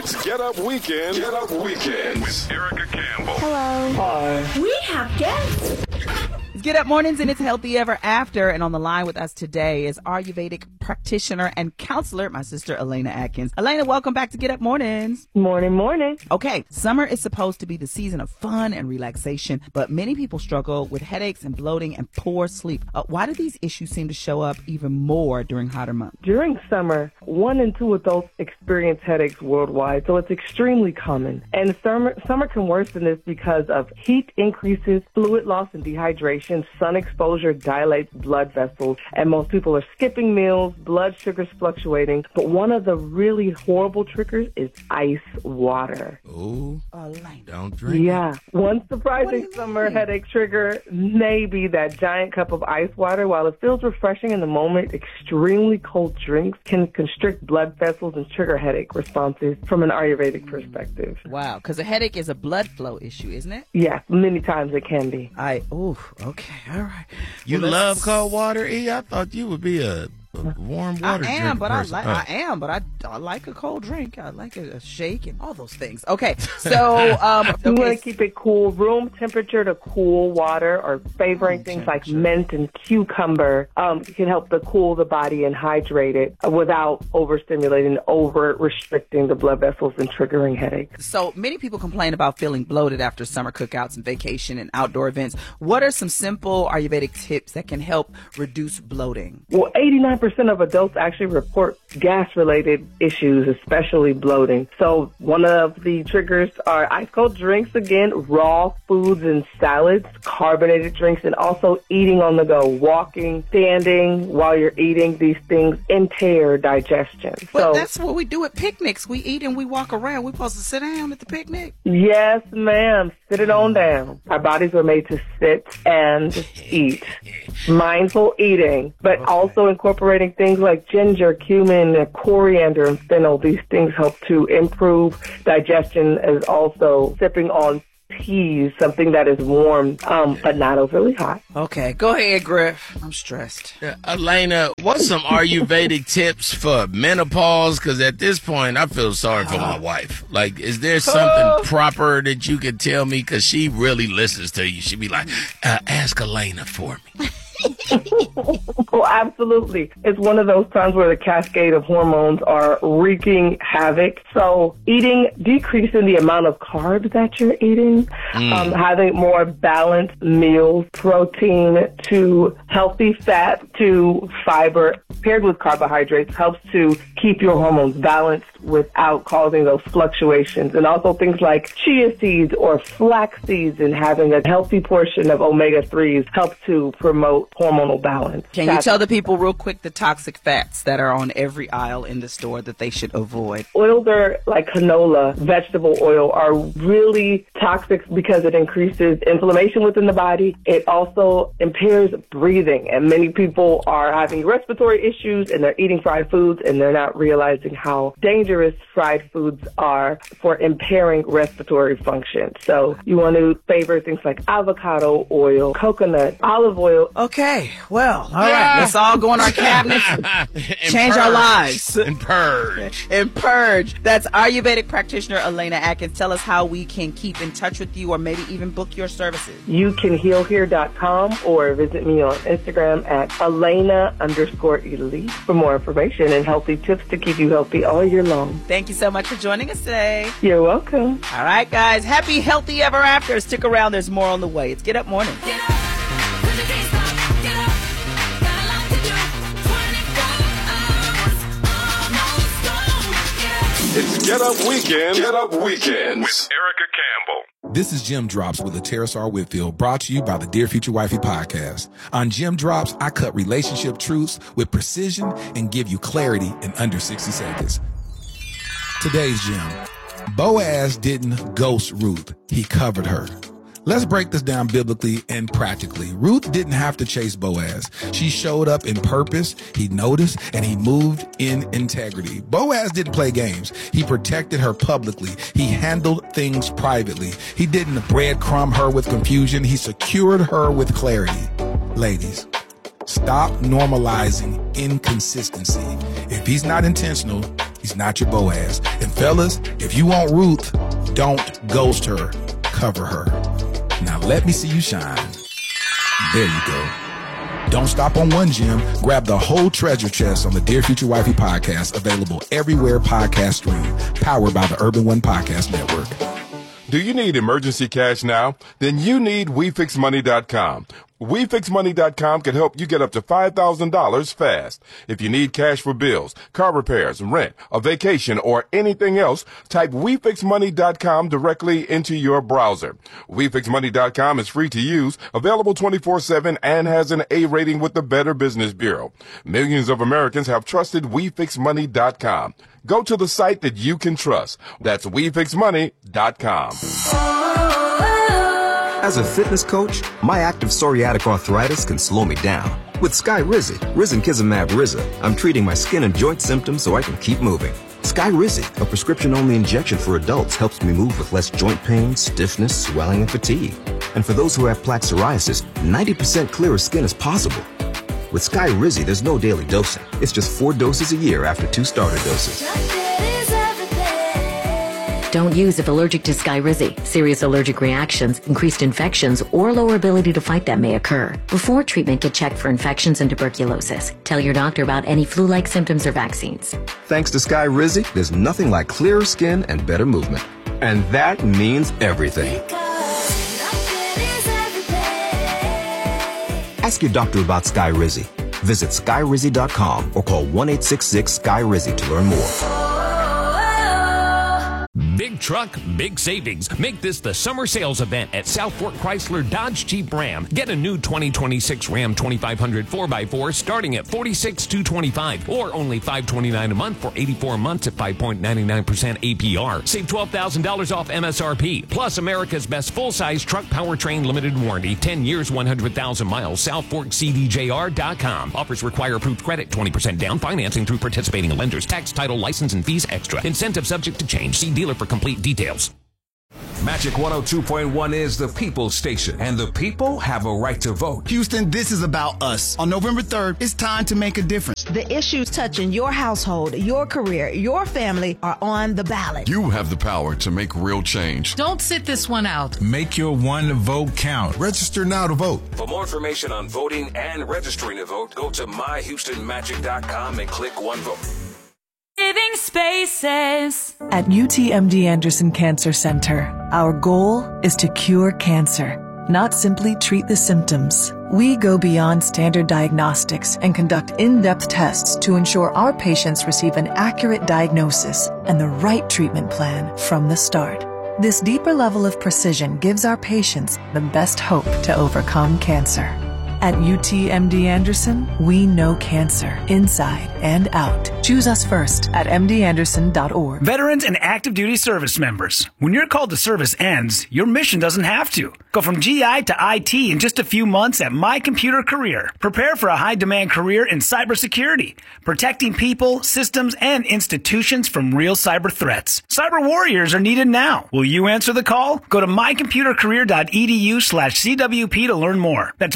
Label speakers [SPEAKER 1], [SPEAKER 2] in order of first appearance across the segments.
[SPEAKER 1] It's Get Up Weekend. Get Up Weekend with Erica Campbell.
[SPEAKER 2] Hello.
[SPEAKER 3] Hi.
[SPEAKER 2] We have guests.
[SPEAKER 4] It's Get Up Mornings and it's Healthy Ever After. And on the line with us today is Ayurvedic practitioner and counselor, my sister Elena Atkins. Elena, welcome back to Get Up Mornings.
[SPEAKER 3] Morning.
[SPEAKER 4] Okay, summer is supposed to be the season of fun and relaxation, but many people struggle with headaches and bloating and poor sleep. Why do these issues seem to show up even more during hotter months?
[SPEAKER 3] During summer, 1 in 2 adults experience headaches worldwide, so it's extremely common. And summer can worsen this because of heat increases, fluid loss and dehydration, sun exposure dilates blood vessels, and most people are skipping meals, blood sugars fluctuating. But one of the really horrible triggers is ice water.
[SPEAKER 5] Ooh,
[SPEAKER 4] Elena.
[SPEAKER 5] don't drink.
[SPEAKER 3] Yeah. One surprising summer headache trigger may be that giant cup of ice water. While it feels refreshing in the moment, extremely cold drinks can constrict blood vessels and trigger headache responses from an Ayurvedic perspective.
[SPEAKER 4] Wow, because a headache is a blood flow issue, isn't it?
[SPEAKER 3] Yeah, many times it can be.
[SPEAKER 4] Okay, all right.
[SPEAKER 5] You
[SPEAKER 4] Well,
[SPEAKER 5] love cold water, E? I thought you would be a warm water
[SPEAKER 4] I am,
[SPEAKER 5] drink
[SPEAKER 4] but
[SPEAKER 5] person.
[SPEAKER 4] I like a cold drink. I like a shake and all those things. Okay, so
[SPEAKER 3] You want to keep it cool, room temperature to cool water, or favoring things like mint and cucumber can help to cool the body and hydrate it without overstimulating, over-restricting the blood vessels and triggering headaches.
[SPEAKER 4] So many people complain about feeling bloated after summer cookouts and vacation and outdoor events. What are some simple Ayurvedic tips that can help reduce bloating?
[SPEAKER 3] Well, 89% of adults actually report gas-related issues, especially bloating. So one of the triggers are ice cold drinks again, raw foods and salads, carbonated drinks, and also eating on the go, walking, standing while you're eating. These things impair digestion.
[SPEAKER 4] But that's what we do at picnics. We eat and we walk around. We're supposed to sit down at the picnic.
[SPEAKER 3] Yes, ma'am. Sit it on down. Our bodies were made to sit and eat. Mindful eating, but also incorporating things like ginger, cumin, coriander, and fennel. These things help to improve digestion, as also sipping on teas, something that is warm, but not overly hot.
[SPEAKER 4] Okay, go ahead, Griff. I'm stressed.
[SPEAKER 5] Elena, what's some Ayurvedic tips for menopause? Because at this point, I feel sorry for my wife. Like, is there something proper that you could tell me? Because she really listens to you. She'd be like, ask Elena for me.
[SPEAKER 3] Oh, absolutely. It's one of those times where the cascade of hormones are wreaking havoc. So decreasing the amount of carbs that you're eating, having more balanced meals, protein to healthy fat to fiber paired with carbohydrates helps to keep your hormones balanced without causing those fluctuations. And also things like chia seeds or flax seeds and having a healthy portion of omega-3s help to promote hormonal balance.
[SPEAKER 4] Can you tell the people real quick the toxic fats that are on every aisle in the store that they should avoid?
[SPEAKER 3] Oils are like canola, vegetable oil, are really toxic because it increases inflammation within the body. It also impairs breathing, and many people are having respiratory issues and they're eating fried foods and they're not realizing how dangerous fried foods are for impairing respiratory function. So you want to favor things like avocado oil, coconut, olive oil.
[SPEAKER 4] Okay, well, all right. Let's all go in our cabinets and change our lives.
[SPEAKER 5] And purge.
[SPEAKER 4] And purge. That's Ayurvedic practitioner Elena Atkins. Tell us how we can keep in touch with you or maybe even book your services.
[SPEAKER 3] You can healhere.com or visit me on Instagram at Elena_Elite for more information and healthy tips to keep you healthy all year long.
[SPEAKER 4] Thank you so much for joining us today.
[SPEAKER 3] You're welcome.
[SPEAKER 4] All right, guys. Happy Healthy Ever After. Stick around. There's more on the way. It's Get Up Morning.
[SPEAKER 2] Get up. 'Cause you can't stop. Get up. Got a lot to do. 24 hours. Almost gone. Get up.
[SPEAKER 1] It's Get Up Weekend. Get Up Weekends with Erica Campbell.
[SPEAKER 6] This is Jim Drops with Terrace R. Whitfield, brought to you by the Dear Future Wifey podcast. On Jim Drops, I cut relationship truths with precision and give you clarity in under 60 seconds. Today's Jim. Boaz didn't ghost Ruth. He covered her. Let's break this down biblically and practically. Ruth didn't have to chase Boaz. She showed up in purpose. He noticed and he moved in integrity. Boaz didn't play games. He protected her publicly. He handled things privately. He didn't breadcrumb her with confusion. He secured her with clarity. Ladies, stop normalizing inconsistency. If he's not intentional, he's not your Boaz. And Fellas, if you want Ruth, don't ghost her. Cover her. Now let me see you shine. There you go. Don't stop on one gem. Grab the whole treasure chest on the Dear Future Wifey podcast, available everywhere podcasts stream. Powered by the Urban One Podcast Network.
[SPEAKER 1] Do you need emergency cash now? Then you need WeFixMoney.com. WeFixMoney.com can help you get up to $5,000 fast. If you need cash for bills, car repairs, rent, a vacation, or anything else, type WeFixMoney.com directly into your browser. WeFixMoney.com is free to use, available 24/7, and has an A rating with the Better Business Bureau. Millions of Americans have trusted WeFixMoney.com. Go to the site that you can trust. That's WeFixMoney.com.
[SPEAKER 7] As a fitness coach, my active psoriatic arthritis can slow me down. With Skyrizi, Risankizumab Riza, I'm treating my skin and joint symptoms so I can keep moving. Skyrizi, a prescription-only injection for adults, helps me move with less joint pain, stiffness, swelling, and fatigue. And for those who have plaque psoriasis, 90% clearer skin is possible. With Skyrizi, there's no daily dosing. It's just 4 doses a year after 2 starter doses.
[SPEAKER 8] Don't use if allergic to Skyrizi. Serious allergic reactions, increased infections, or lower ability to fight them may occur. Before treatment, get checked for infections and tuberculosis. Tell your doctor about any flu-like symptoms or vaccines.
[SPEAKER 7] Thanks to Skyrizi, there's nothing like clearer skin and better movement. And that means everything. Ask your doctor about Skyrizi. Visit Skyrizi.com or call 1-866-SKY-RIZZI to learn more.
[SPEAKER 9] Big truck, big savings. Make this the summer sales event at South Fork Chrysler Dodge Jeep Ram. Get a new 2026 Ram 2500 4x4 starting at $46,225 or only $529 a month for 84 months at 5.99% APR. Save $12,000 off MSRP. Plus America's best full-size truck powertrain limited warranty. 10 years, 100,000 miles. SouthForkCDJR.com. Offers require approved credit. 20% down financing through participating lenders. Tax, title, license, and fees extra. Incentive subject to change. See dealer for complete details.
[SPEAKER 10] Magic 102.1 is the people's station, and the people have a right to vote.
[SPEAKER 11] Houston, this is about us. On November 3rd, it's time to make a difference.
[SPEAKER 12] The issues touching your household, your career, your family are on the ballot.
[SPEAKER 13] You have the power to make real change.
[SPEAKER 14] Don't sit this one out.
[SPEAKER 6] Make your one vote count. Register now to vote.
[SPEAKER 10] For more information on voting and registering to vote, go to myhoustonmagic.com and click One Vote.
[SPEAKER 2] Living spaces.
[SPEAKER 15] At UTMD Anderson Cancer Center, our goal is to cure cancer, not simply treat the symptoms. We go beyond standard diagnostics and conduct in-depth tests to ensure our patients receive an accurate diagnosis and the right treatment plan from the start. This deeper level of precision gives our patients the best hope to overcome cancer. At UTMD Anderson, we know cancer inside and out. Choose us first at mdanderson.org.
[SPEAKER 16] Veterans and active duty service members, when your call to service ends, your mission doesn't have to. Go from GI to IT in just a few months at My Computer Career. Prepare for a high-demand career in cybersecurity, protecting people, systems, and institutions from real cyber threats. Cyber warriors are needed now. Will you answer the call? Go to mycomputercareer.edu/CWP to learn more. That's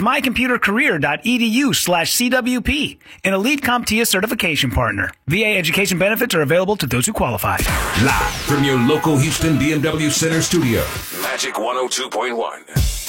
[SPEAKER 16] mycomputercareer.edu/CWP, an elite CompTIA certification partner. VA education benefits are available to those who qualify.
[SPEAKER 10] Live from your local Houston BMW Center studio, Magic 102.1.